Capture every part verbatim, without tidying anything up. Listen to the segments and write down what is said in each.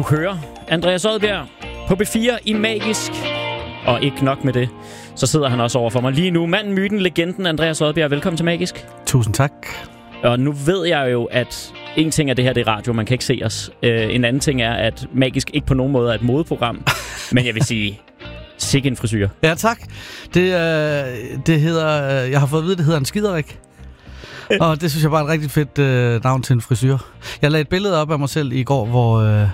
høre Andreas Odbjerg på B fire i Magisk. Og ikke nok med det, så sidder han også over for mig lige nu. Manden, myten, legenden Andreas Odbjerg. Velkommen til Magisk. Tusind tak. Og nu ved jeg jo, at en ting er det her, det er radio, man kan ikke se os. Øh, en anden ting er, at Magisk ikke på nogen måde er et modeprogram. Men jeg vil sige, sikke en frisyr. Ja, tak. Det, øh, det hedder, øh, jeg har fået at vide, det hedder en skiderik. Og det synes jeg bare er et rigtig fedt øh, navn til en frisyr. Jeg lagde et billede op af mig selv i går, hvor... Øh,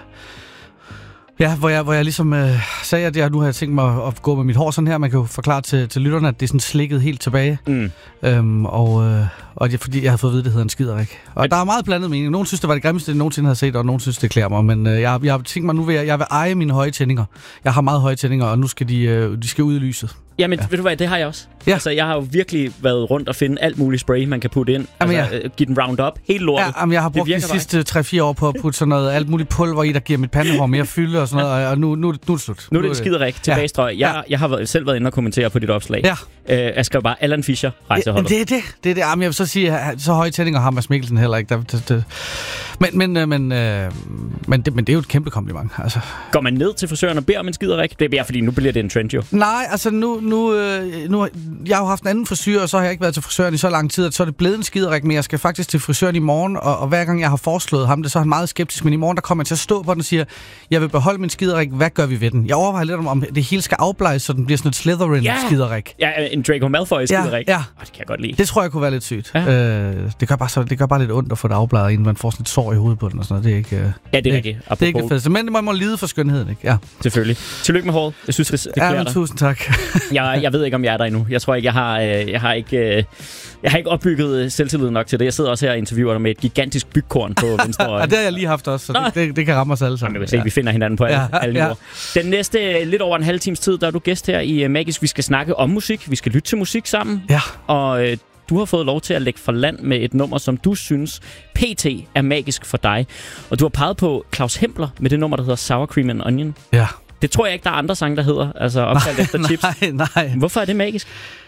Ja, hvor jeg, hvor jeg ligesom øh, sagde, at jeg nu har tænkt mig at gå med mit hår sådan her. Man kan jo forklare til, til lytterne, at det er sådan slikket helt tilbage. Mm. Øhm, og øh, og det, fordi jeg havde fået at vide, at det hedder en skiderik. Og men... der er meget blandet mening. Nogle synes, det var det grimmeste, jeg nogensinde havde set, og nogle synes, det klæder mig. Men øh, jeg, jeg har tænkt mig, nu vil jeg, jeg vil eje mine høje tændinger. Jeg har meget høje tændinger, og nu skal de, øh, de skal ud i lyset. Jamen, ja. Ved du hvad, det har jeg også. Ja. Altså, jeg har jo virkelig været rundt og finde alt muligt spray, man kan putte ind. Jamen, altså, ja. Give den Roundup, helt lortet. Ja, jamen, jeg har brugt de sidste tre fire år på at putte sådan noget, alt muligt pulver i, der giver mit pandehår mere fylde og sådan noget, og nu, nu, nu er det slut. Nu er det en skiderik tilbage strøg. Jeg, ja. jeg har været, selv været inde og kommentere på dit opslag. Ja. Øh, jeg skrev bare Allan Fischer, rejseholdet. Ja, det er det. det, er det. Jamen, jeg vil så sige, at så høje tændinger har Mads Mikkelsen heller ikke. Det, det, det. Men, men, men, øh, men, det, men det er jo et kæmpe kompliment. Altså. Går man ned til frisøren og beder om en skiderik? Det er bare fordi, nu bliver det en trend jo. Nej, altså nu... nu, øh, nu jeg har jo haft en anden frisør, og så har jeg ikke været til frisøren i så lang tid, at så er det blevet en skiderik, men jeg skal faktisk til frisøren i morgen, og, og hver gang jeg har foreslået ham det, så er han meget skeptisk, men i morgen der kommer jeg til at stå på den og siger, jeg vil beholde min skiderik, hvad gør vi ved den? Jeg overvejer lidt om, om det hele skal afbleges, så den bliver sådan et Slytherin-skiderik. Ja, en Draco Malfoy-skiderik. Ja, ja. Oh, det kan jeg godt lide. Det tror jeg kunne være lidt sygt. Ja. Øh, det, gør bare så, det gør bare lidt ondt at få det afbleget, inden man får sådan et sår i hovedet på den og sådan noget. Det er ikke, øh, ja, det er rigtigt. Det er ikke fedt. Men man må lide for skønheden, ikke? Ja. Selvfølgelig. Tillykke med håret. Jeg synes, det, det klæder ja, dig. Tusind tak. jeg, jeg ved ikke, om jeg er der endnu. Jeg tror ikke, jeg har, øh, jeg har ikke, øh, jeg har ikke opbygget selvtillid nok til det. Jeg sidder også her og interviewer dig med et gigantisk bygkorn på venstre øje. Ja, det har jeg lige haft også, så det, det, det kan ramme os alle sammen. Jamen, se, ja. Vi finder hinanden på alle, ja, alle niveauer. Ja. Den næste lidt over en halv times tid, der er du gæst her i Magisk. Vi skal snakke om musik. Vi skal lytte til musik sammen. Ja. Og øh, du har fået lov til at lægge for land med et nummer, som du synes P T er magisk for dig. Og du har peget på Claus Hempler med det nummer, der hedder Sour Cream and Onion. Ja. Det tror jeg ikke, der er andre sange, der hedder. Altså opkaldt efter nej, chips. Nej, nej. Hvorfor er det magisk?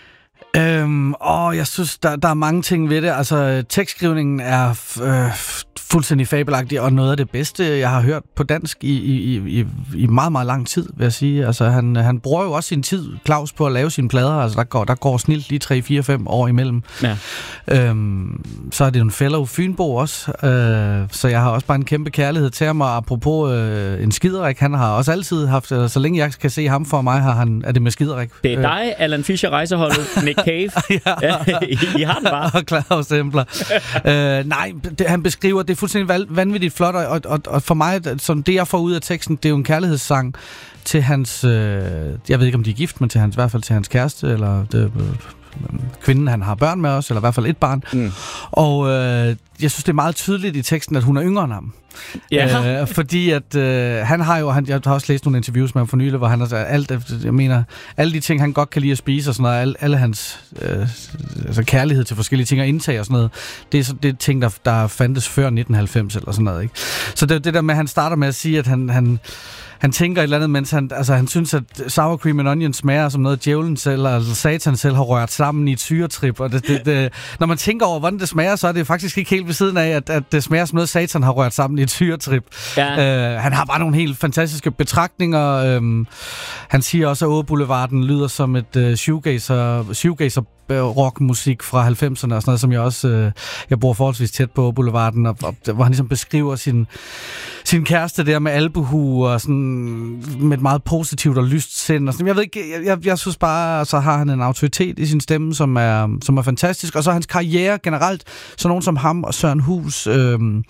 Øhm, åh, jeg synes, der, der er mange ting ved det. Altså, tekstskrivningen er øh, fuldstændig fabelagtig, og noget af det bedste, jeg har hørt på dansk i, i, i, i meget, meget lang tid, vil jeg sige. Altså, han, han bruger jo også sin tid, Claus, på at lave sine plader. Altså, der går, der går snilt lige tre, fire, fem år imellem. Ja. Øhm, så er det jo en fellow Fynbo også. Øh, så jeg har også bare en kæmpe kærlighed til ham, og apropos øh, en skiderik, han har også altid haft, altså, så længe jeg kan se ham for mig, har han, er det med skiderik. Det er dig, Allan Fischer, rejseholdet, Nick Cave. ja. I, I har den bare. Og Claus Hempler. øh, nej, det, han beskriver, det er fuldstændig vanvittigt flot, og, og, og for mig, som det jeg får ud af teksten, det er jo en kærlighedssang til hans, øh, jeg ved ikke om de er gift, men til hans, i hvert fald til hans kæreste, eller det, øh, kvinden, han har børn med os, eller i hvert fald et barn. Mm. Og øh, jeg synes, det er meget tydeligt i teksten, at hun er yngre end ham. Ja. Øh, fordi at øh, han har jo, han, jeg har også læst nogle interviews med ham for nylig, hvor han har sagt, alt, jeg mener, alle de ting, han godt kan lide at spise og sådan noget, alle, alle hans øh, altså kærlighed til forskellige ting og indtag og sådan noget, det er, så, det er ting, der, der fandtes før nitten halvfems eller sådan noget, ikke? Så det er det der med, at han starter med at sige, at han, han han tænker et eller andet, mens han, altså, han synes, at sour cream and onion smager som noget, djævlen selv eller satan selv har rørt sammen i et syretrip. Og det, det, det, når man tænker over, hvordan det smager, så er det faktisk ikke helt ved siden af, at, at det smager som noget, satan har rørt sammen i et syretrip. Ja. Øh, han har bare nogle helt fantastiske betragtninger. Øhm, han siger også, at Åboulevarden lyder som et uh, shoegazer, shoegazer rockmusik fra halvfemserne og sådan noget, som jeg også øh, jeg bor forholdsvis tæt på Boulevarden, og, og, hvor han ligesom beskriver sin, sin kæreste der med albuehue og sådan med et meget positivt og lyst sind. Og sådan. Jeg ved ikke, jeg, jeg, jeg synes bare, så har han en autoritet i sin stemme, som er, som er fantastisk, og så hans karriere generelt, så nogen som ham og Søren Hus, øh,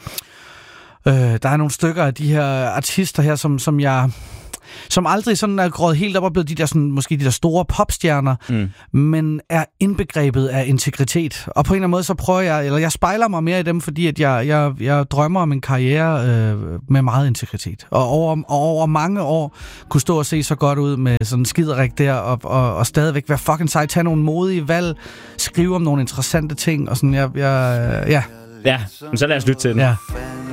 øh, der er nogle stykker af de her artister her, som, som jeg som aldrig sådan er grådet helt op og blevet de der sådan, måske de der store popstjerner, mm. men er indbegrebet af integritet. Og på en eller anden måde, så prøver jeg, eller jeg spejler mig mere i dem, fordi at jeg, jeg, jeg drømmer om en karriere øh, med meget integritet. Og over, og over mange år kunne stå og se så godt ud med sådan en skiderik der, og, og, og stadigvæk være fucking sej, tage nogle modige valg, skrive om nogle interessante ting, og sådan, jeg, jeg ja. Ja, men så lad os lytte til den. Ja.